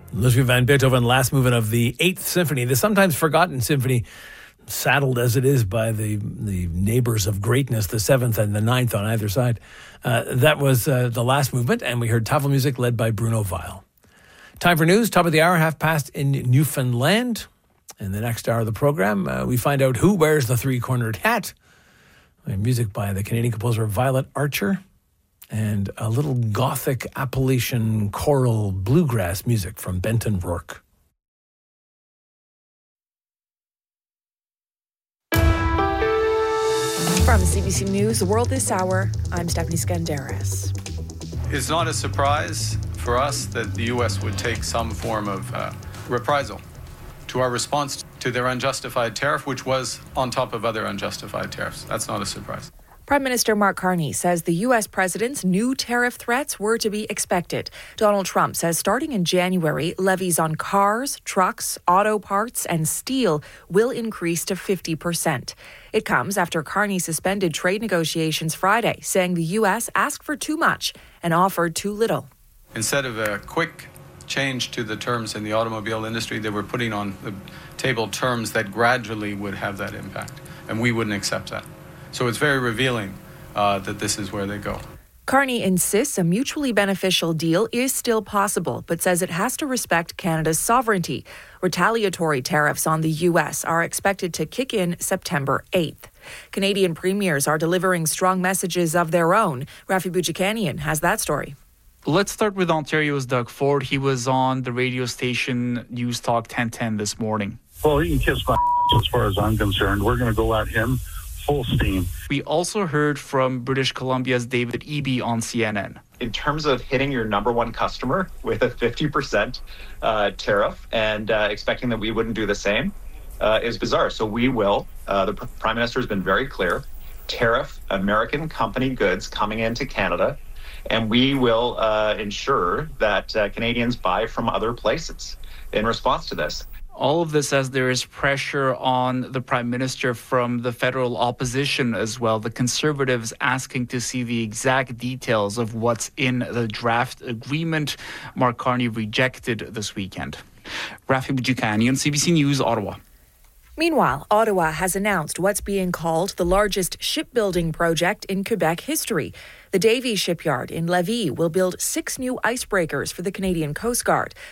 Ludwig van Beethoven, last movement of the Eighth Symphony, the sometimes forgotten symphony, saddled as it is by the neighbors of greatness, the seventh and the ninth on either side. That was the last movement, and we heard Tafel music led by Bruno Weil. Time for news, top of the hour, half past in Newfoundland. In the next hour of the program, we find out who wears the three-cornered hat. Music by the Canadian composer Violet Archer. And a little gothic Appalachian choral bluegrass music from Benton Rourke. From CBC News, The World This Hour, I'm Stephanie Skandaris. It's not a surprise for us that the U.S. would take some form of reprisal to our response to their unjustified tariff, which was on top of other unjustified tariffs. That's not a surprise. Prime Minister Mark Carney says the U.S. president's new tariff threats were to be expected. Donald Trump says starting in January, levies on cars, trucks, auto parts, and steel will increase to 50%. It comes after Carney suspended trade negotiations Friday, saying the U.S. asked for too much and offered too little. Instead of a quick change to the terms in the automobile industry, they were putting on the table terms that gradually would have that impact, and we wouldn't accept that. So it's very revealing that this is where they go. Carney insists a mutually beneficial deal is still possible, but says it has to respect Canada's sovereignty. Retaliatory tariffs on the U.S. are expected to kick in September 8th. Canadian premiers are delivering strong messages of their own. Rafi Boudjikanian has that story. Let's start with Ontario's Doug Ford. He was on the radio station News Talk 1010 this morning. Well, he can kiss my ass as far as I'm concerned. We're going to go at him full steam. We also heard from British Columbia's David Eby on CNN. In terms of hitting your number one customer with a 50% tariff and expecting that we wouldn't do the same is bizarre. So we will, the Prime Minister has been very clear, tariff American company goods coming into Canada, and we will ensure that Canadians buy from other places in response to this. All of this as there is pressure on the Prime Minister from the federal opposition as well. The Conservatives asking to see the exact details of what's in the draft agreement. Mark Carney rejected this weekend. Rafi Boudjikanian, CBC News, Ottawa. Meanwhile, Ottawa has announced what's being called the largest shipbuilding project in Quebec history. The Davie Shipyard in Lévis will build 6 new icebreakers for the Canadian Coast Guard.